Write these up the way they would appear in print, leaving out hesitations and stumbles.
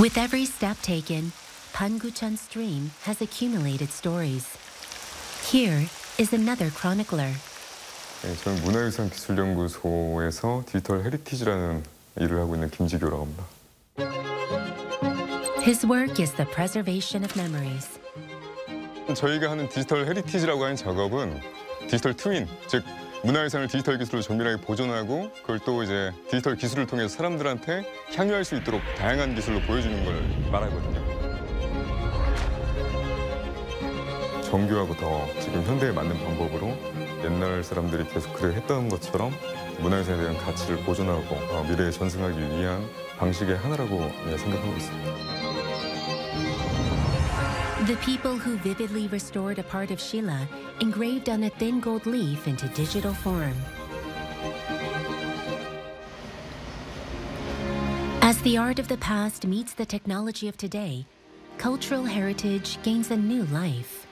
With every step taken, Pangucheon Stream has accumulated stories. Here is another chronicler. 네, 저는 문화유산기술연구소에서 디지털 헤리티지라는 일을 하고 있는 김지교라고 합니다. His work is the preservation of memories. 저희가 하는 디지털 헤리티지라고 하는 작업은 디지털 트윈, 즉 문화유산을 디지털 기술로 정밀하게 보존하고 그걸 또 이제 디지털 기술을 통해서 사람들한테 향유할 수 있도록 다양한 기술로 보여주는 걸 말하거든요. 정교하고 더 지금 현대에 맞는 방법으로 옛날 사람들이 계속 그래 했던 것처럼 문화유산에 대한 가치를 보존하고 미래에 전승하기 위한 방식의 하나라고 생각하고 있습니다. The people who vividly restored a part of Shila engraved on a thin gold leaf into digital form. As the art of the past meets the technology of today, cultural heritage gains a new life.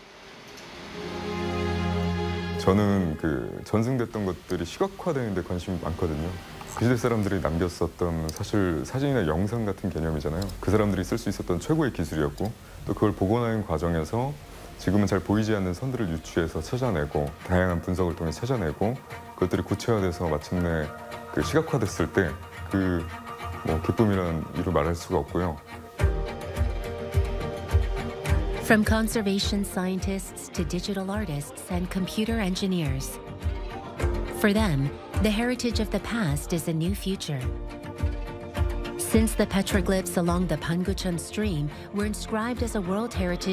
저는 전승됐던 것들이 시각화되는 데 관심이 많거든요. 그 시대 사람들이 남겼었던 사실 사진이나 영상 같은 개념이잖아요. 그 사람들이 쓸 수 있었던 최고의 기술이었고 또 그걸 복원하는 과정에서 지금은 잘 보이지 않는 선들을 유추해서 찾아내고 다양한 분석을 통해 찾아내고 그것들이 구체화돼서 마침내 시각화됐을 때 기쁨이라는 이루 말할 수가 없고요. From conservation scientists to digital artists and computer engineers. For them, the heritage of the past is a new future. Since the petroglyphs along the Pangucheon Stream were inscribed as a World Heritage